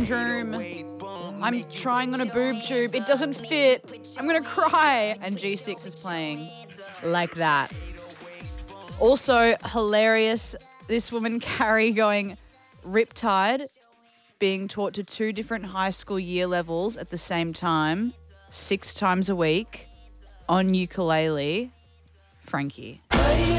conundrum. I'm trying on a boob tube. It doesn't fit. I'm going to cry. And G6 is playing like that. Also hilarious, this woman Carrie going Riptide, being taught to 2 different high school year levels at the same time, 6 times a week on ukulele. Frankie.